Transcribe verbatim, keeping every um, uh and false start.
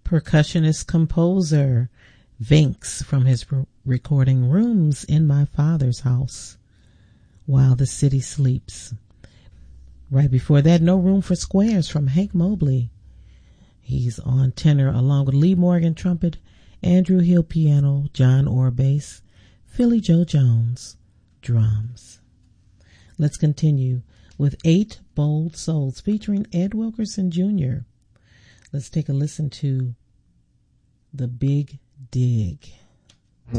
percussionist composer Vinks from his re- recording Rooms in My Father's House, While the City Sleeps. Right before that, No Room for Squares from Hank Mobley. He's on tenor along with Lee Morgan trumpet, Andrew Hill piano, John Orr bass, Philly Joe Jones drums. Let's continue with Eight Bold Souls featuring Ed Wilkerson Junior Let's take a listen to The Big Dig.